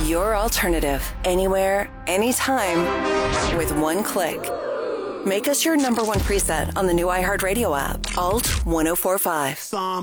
Your alternative. Anywhere, anytime, with one click. Make us your number one preset on the new iHeartRadio app. Alt 1045.